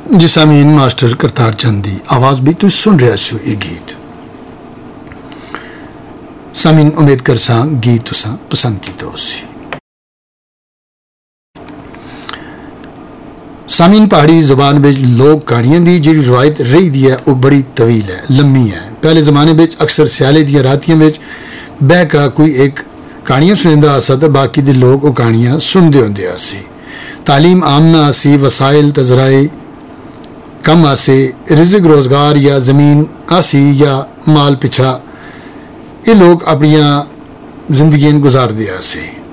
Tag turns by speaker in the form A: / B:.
A: जी सामीन, मास्टर करतार चंद दी आवाज़ भी तुम सुन रहे हो। ये गीत सामीन उम्मीद कर सा गीत तुसा पसंद किया उसी। सामीन, पहाड़ी जुबान में लोक कहानियों की जी रिवायत रही दी है वो बड़ी तवील है, लम्मी है। पहले जमाने में अक्सर स्याले दी रातियों में बह का कोई एक कहानियां सुनता आसा तो बाकी दे लोग वो कहानियां सुनते होंगे आसी। तालीम आमना आसी, वसाइल तजराए कम आसे, रिजिक रोजगार या जमीन आसी या माल पिछा ये लोग अपनिया जिंदगी गुजारते आसे।